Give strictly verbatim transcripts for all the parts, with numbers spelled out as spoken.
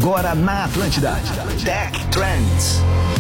Agora na Atlântida, Tech Trends.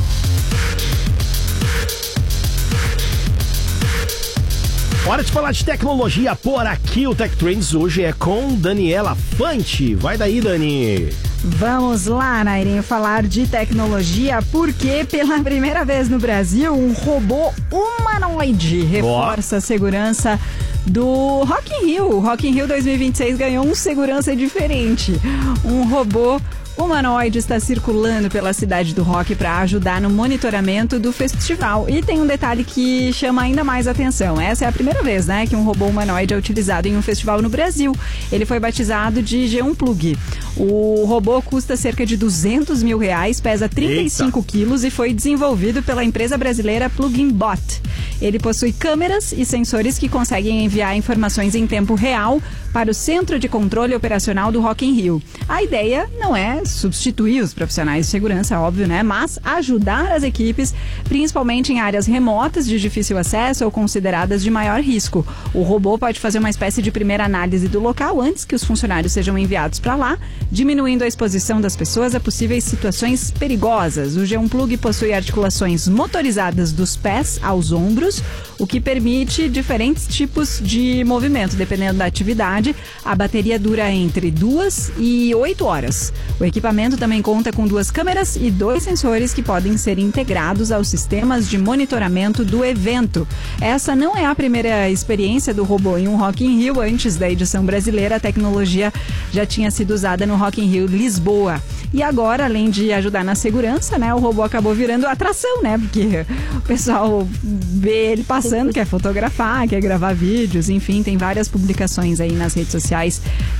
Hora de falar de tecnologia por aqui. O Tech Trends hoje é com Daniela Fante. Vai daí, Dani. Vamos lá, Nairinho, falar de tecnologia, porque pela primeira vez no Brasil, um robô humanoide reforça a segurança do Rock in Rio. O Rock in Rio dois mil e vinte e seis ganhou um segurança diferente. Um robô humanoide está circulando pela cidade do rock para ajudar no monitoramento do festival. E tem um detalhe que chama ainda mais atenção. Essa é a primeira vez, né, que um robô humanoide é utilizado em um festival no Brasil. Ele foi batizado de G um Plug. O robô custa cerca de duzentos mil reais, pesa trinta e cinco quilos e foi desenvolvido pela empresa brasileira Plugin Bot. Ele possui câmeras e sensores que conseguem enviar informações em tempo real para o Centro de Controle Operacional do Rock in Rio. A ideia não é substituir os profissionais de segurança, óbvio, né? Mas ajudar as equipes, principalmente em áreas remotas de difícil acesso ou consideradas de maior risco. O robô pode fazer uma espécie de primeira análise do local antes que os funcionários sejam enviados para lá, diminuindo a exposição das pessoas a possíveis situações perigosas. O G um Plug possui articulações motorizadas dos pés aos ombros, o que permite diferentes tipos de movimento, dependendo da atividade. A bateria dura entre duas e oito horas. O equipamento também conta com duas câmeras e dois sensores que podem ser integrados aos sistemas de monitoramento do evento. Essa não é a primeira experiência do robô em um Rock in Rio. Antes da edição brasileira, a tecnologia já tinha sido usada no Rock in Rio Lisboa. E agora, além de ajudar na segurança, né, o robô acabou virando atração, né? Porque o pessoal vê ele passando, quer fotografar, quer gravar vídeos, enfim, tem várias publicações aí nas redes sociais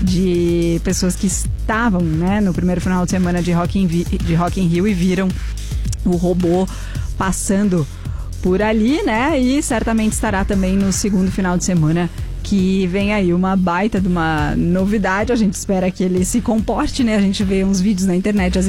de pessoas que estavam, né, no primeiro final de semana de Rock in, de Rock in Rio e viram o robô passando por ali, né? E certamente estará também no segundo final de semana, que vem aí uma baita de uma novidade. A gente espera que ele se comporte, né? A gente vê uns vídeos na internet, às